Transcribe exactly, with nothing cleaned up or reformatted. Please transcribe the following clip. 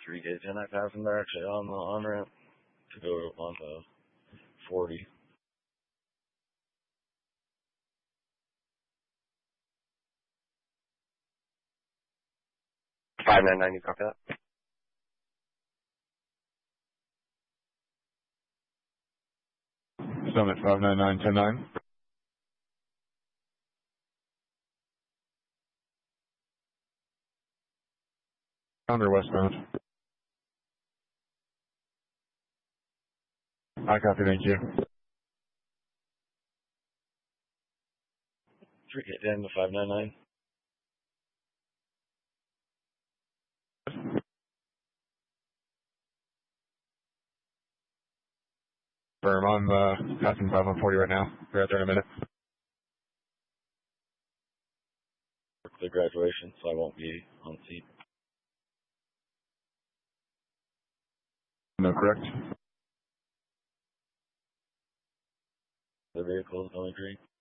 three K ten I passenger actually on the on ramp to go on the forty. five nine nine, you copy that? Summit five nine nine ten nine. Pounder westbound. I copy, thank you. three K ten to five nine nine. Firm, I'm uh, passing five one forty right now. We're out there in a minute. For the graduation, so I won't be on seat. No, correct. The vehicles don't agree.